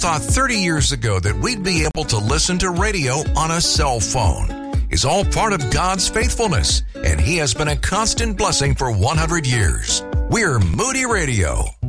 thought 30 years ago that we'd be able to listen to radio on a cell phone is all part of God's faithfulness, and He has been a constant blessing for 100 years. We're Moody Radio.